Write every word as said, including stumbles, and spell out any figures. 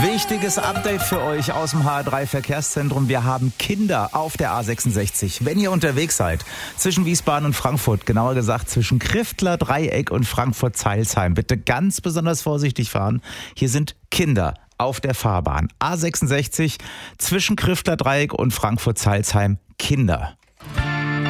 Wichtiges Update für euch aus dem H R drei Verkehrszentrum. Wir haben Kinder auf der A sechsundsechzig. Wenn ihr unterwegs seid, zwischen Wiesbaden und Frankfurt, genauer gesagt zwischen Kriftler Dreieck und Frankfurt-Zeilsheim, bitte ganz besonders vorsichtig fahren. Hier sind Kinder auf der Fahrbahn. A sechsundsechzig zwischen Kriftler Dreieck und Frankfurt-Zeilsheim. Kinder.